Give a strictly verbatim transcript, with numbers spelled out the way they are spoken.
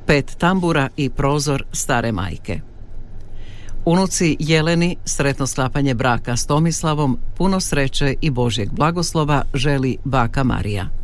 pet tambura i prozor stare majke. Unuci Jeleni sretno sklapanje braka s Tomislavom, puno sreće i Božjeg blagoslova želi baka Marija.